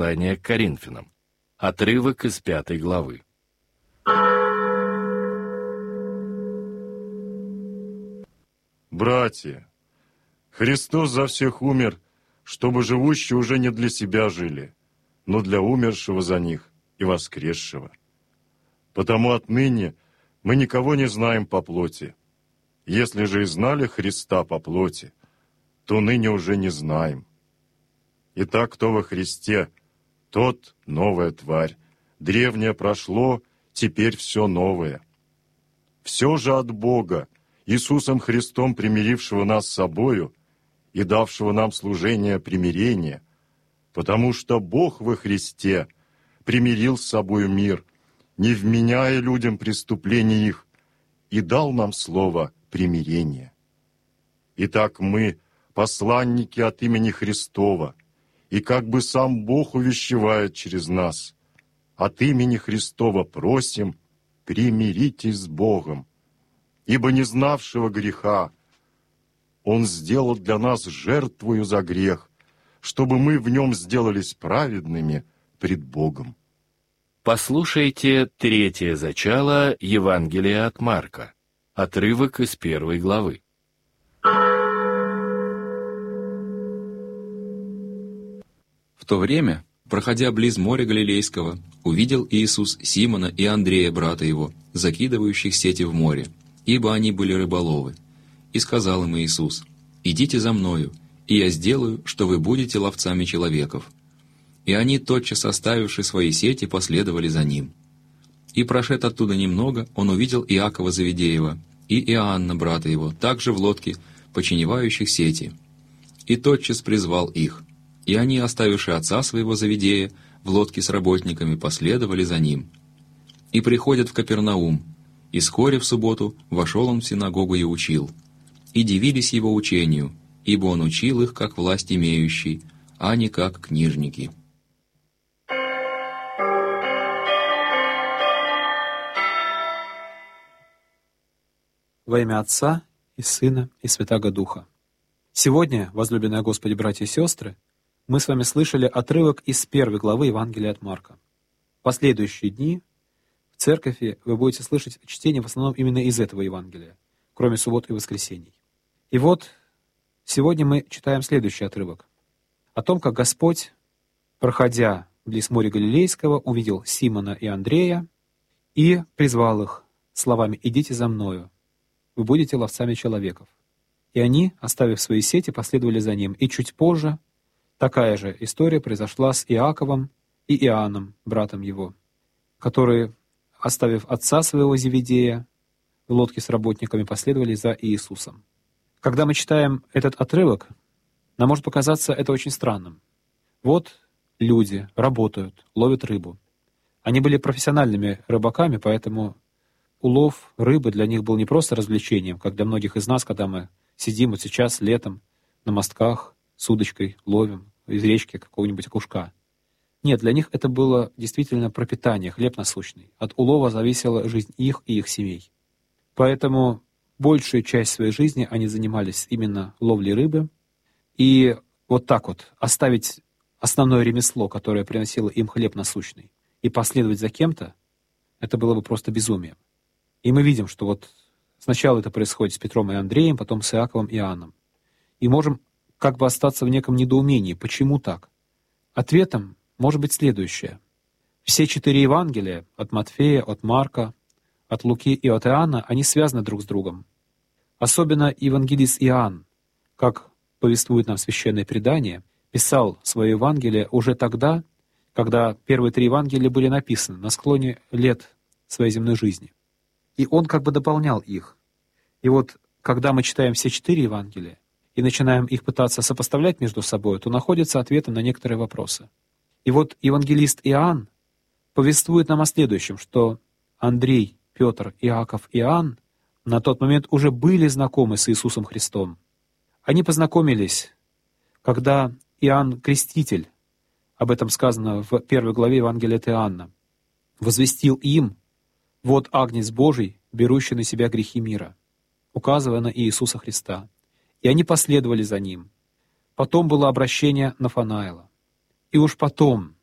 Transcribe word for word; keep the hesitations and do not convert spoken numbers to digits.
Послание к Коринфянам. Отрывок из пятой главы. Братья, Христос за всех умер, чтобы живущие уже не для себя жили, но для умершего за них и воскресшего. Потому отныне мы никого не знаем по плоти. Если же и знали Христа по плоти, то ныне уже не знаем. Итак, кто во Христе, тот новая тварь. Древнее прошло, теперь все новое. Все же от Бога, Иисусом Христом, примирившего нас с собою и давшего нам служение примирения, потому что Бог во Христе примирил с собою мир, не вменяя людям преступлений их, и дал нам слово примирения. Итак, мы, посланники от имени Христова, и как бы сам Бог увещевает через нас, от имени Христова просим, примиритесь с Богом, ибо не знавшего греха Он сделал для нас жертвою за грех, чтобы мы в нем сделались праведными пред Богом. Послушайте третье зачало Евангелия от Марка. Отрывок из первой главы. В то время, проходя близ моря Галилейского, увидел Иисус Симона и Андрея, брата его, закидывающих сети в море, ибо они были рыболовы. И сказал им Иисус: «Идите за Мною, и я сделаю, что вы будете ловцами человеков». И они, тотчас оставивши свои сети, последовали за Ним. И, прошед оттуда немного, Он увидел Иакова Завидеева и Иоанна, брата его, также в лодке, починевающих сети. И тотчас призвал их. И они, оставивши отца своего Завидея, в лодке с работниками, последовали за Ним. И приходят в Капернаум, и вскоре в субботу вошел Он в синагогу и учил. И дивились Его учению, ибо Он учил их, как власть имеющий, а не как книжники. Во имя Отца и Сына и Святаго Духа. Сегодня, возлюбленные Господи, братья и сестры, мы с вами слышали отрывок из первой главы Евангелия от Марка. В последующие дни в церкви вы будете слышать чтение в основном именно из этого Евангелия, кроме суббот и воскресений. И вот сегодня мы читаем следующий отрывок о том, как Господь, проходя близ моря Галилейского, увидел Симона и Андрея и призвал их словами: «Идите за Мною, вы будете ловцами человеков». И они, оставив свои сети, последовали за Ним. И чуть позже такая же история произошла с Иаковом и Иоанном, братом его, которые, оставив отца своего Зеведея в лодке с работниками, последовали за Иисусом. Когда мы читаем этот отрывок, нам может показаться это очень странным. Вот люди работают, ловят рыбу. Они были профессиональными рыбаками, поэтому улов рыбы для них был не просто развлечением, как для многих из нас, когда мы сидим вот сейчас летом на мостках с удочкой, ловим из речки какого-нибудь окушка. Нет, для них это было действительно пропитание, хлеб насущный. От улова зависела жизнь их и их семей. Поэтому большую часть своей жизни они занимались именно ловлей рыбы. И вот так вот оставить основное ремесло, которое приносило им хлеб насущный, и последовать за кем-то, это было бы просто безумием. И мы видим, что вот сначала это происходит с Петром и Андреем, потом с Иаковом и Иоанном. И можем как бы остаться в неком недоумении. Почему так? Ответом может быть следующее. Все четыре Евангелия, от Матфея, от Марка, от Луки и от Иоанна, они связаны друг с другом. Особенно евангелист Иоанн, как повествует нам Священное Предание, писал свое Евангелие уже тогда, когда первые три Евангелия были написаны, на склоне лет своей земной жизни. И он как бы дополнял их. И вот, когда мы читаем все четыре Евангелия и начинаем их пытаться сопоставлять между собой, то находятся ответы на некоторые вопросы. И вот евангелист Иоанн повествует нам о следующем, что Андрей, Петр, Иаков и Иоанн на тот момент уже были знакомы с Иисусом Христом. Они познакомились, когда Иоанн Креститель, об этом сказано в первой главе Евангелия от Иоанна, возвестил им: «Вот Агнец Божий, берущий на себя грехи мира», указывая на Иисуса Христа. И они последовали за Ним. Потом было обращение Нафанаила. И уж потом,